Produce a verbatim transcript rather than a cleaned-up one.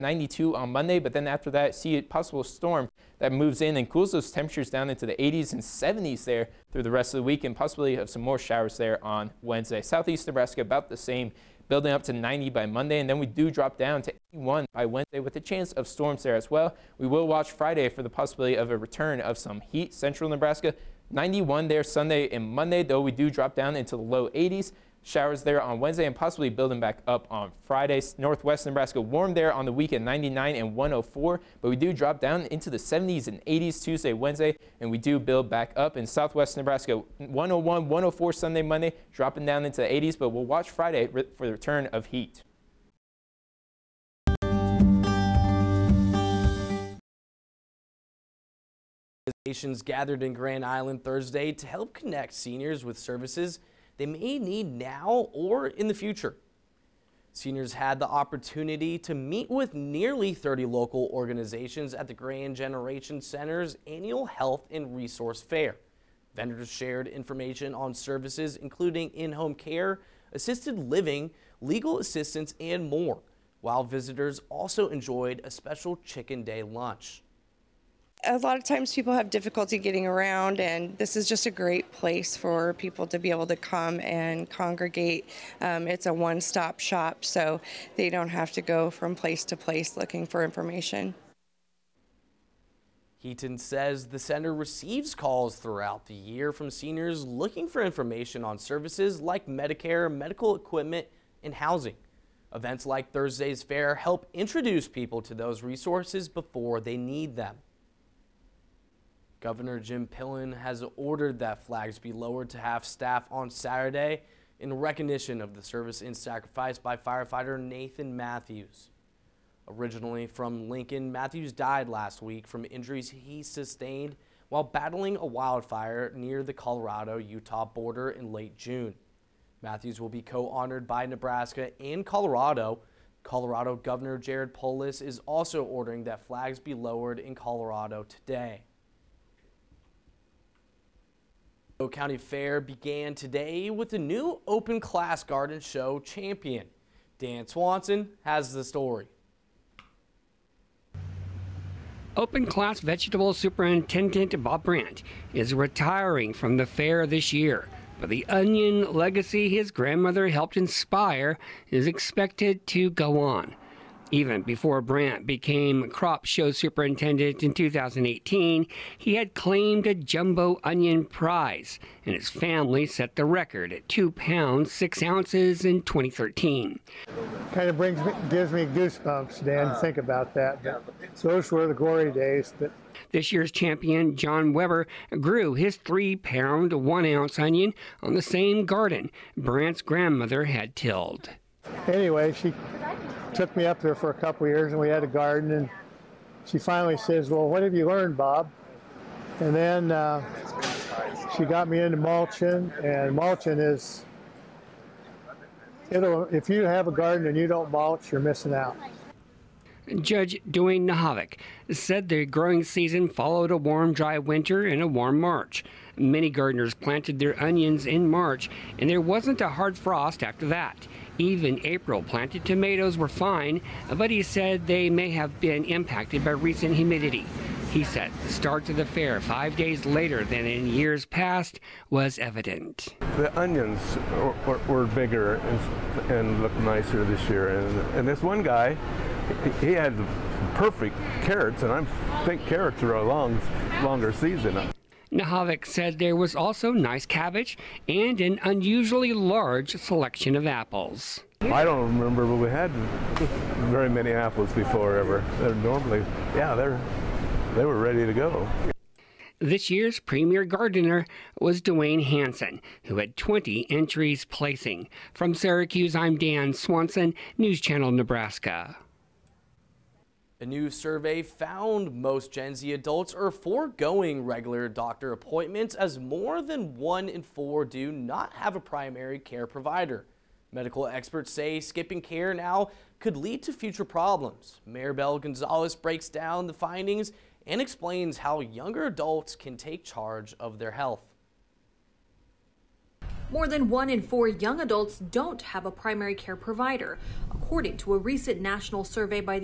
ninety-two on Monday, but then after that, see a possible storm that moves in and cools those temperatures down into the eighties and seventies there through the rest of the week, and possibly have some more showers there on Wednesday. Southeast Nebraska about the same, building up to ninety by Monday, and then we do drop down to eighty-one by Wednesday with a chance of storms there as well. We will watch Friday for the possibility of a return of some heat. Central Nebraska, ninety-one there Sunday and Monday, though we do drop down into the low eighties. Showers there on Wednesday and possibly building back up on Friday. Northwest Nebraska warm there on the weekend, ninety-nine and one oh four, but we do drop down into the seventies and eighties Tuesday, Wednesday, and we do build back up. In Southwest Nebraska, one oh one, one oh four Sunday, Monday, dropping down into the eighties, but we'll watch Friday for the return of heat. Organizations gathered in Grand Island Thursday to help connect seniors with services they may need now or in the future. Seniors had the opportunity to meet with nearly thirty local organizations at the Grand Generation Center's annual Health and Resource Fair. Vendors shared information on services including in-home care, assisted living, legal assistance, and more, while visitors also enjoyed a special Chicken Day lunch. A lot of times people have difficulty getting around, and this is just a great place for people to be able to come and congregate. Um, it's a one-stop shop, so they don't have to go from place to place looking for information. Heaton says the center receives calls throughout the year from seniors looking for information on services like Medicare, medical equipment, and housing. Events like Thursday's fair help introduce people to those resources before they need them. Governor Jim Pillen has ordered that flags be lowered to half staff on Saturday in recognition of the service and sacrifice by firefighter Nathan Matthews. Originally from Lincoln, Matthews died last week from injuries he sustained while battling a wildfire near the Colorado-Utah border in late June. Matthews will be co-honored by Nebraska and Colorado. Colorado Governor Jared Polis is also ordering that flags be lowered in Colorado today. County Fair began today with the new open class garden show champion. Dan Swanson has the story. Open class vegetable superintendent Bob Brandt is retiring from the fair this year, but the onion legacy his grandmother helped inspire is expected to go on. Even before Brandt became crop show superintendent in two thousand eighteen, he had claimed a jumbo onion prize, and his family set the record at two pounds, six ounces in twenty thirteen. Kind of brings me, gives me goosebumps, Dan, to think about that. But those were the glory days. But this year's champion, John Weber, grew his three-pound, one-ounce onion on the same garden Brandt's grandmother had tilled. Anyway, she took me up there for a couple of years, and we had a garden, and she finally says, well, what have you learned, Bob? And then uh, she got me into mulching, and mulching is, it'll, if you have a garden and you don't mulch, you're missing out. Judge Dwayne Nahavik said the growing season followed a warm, dry winter and a warm March. Many gardeners planted their onions in March, and there wasn't a hard frost after that. Even April planted tomatoes were fine, but he said they may have been impacted by recent humidity. He said the start to the fair five days later than in years past was evident. The onions were, were bigger and, and looked nicer this year. And, and this one guy, he had perfect carrots, and I think carrots are a long, longer season. Nahavik said there was also nice cabbage and an unusually large selection of apples. I don't remember, but we had very many apples before ever. They're normally, yeah, they're they were ready to go. This year's premier gardener was Dwayne Hansen, who had twenty entries placing. From Syracuse, I'm Dan Swanson, News Channel Nebraska. A new survey found most Gen Z adults are foregoing regular doctor appointments as more than one in four do not have a primary care provider. Medical experts say skipping care now could lead to future problems. Maribel Gonzalez breaks down the findings and explains how younger adults can take charge of their health. More than one in four young adults don't have a primary care provider, according to a recent national survey by the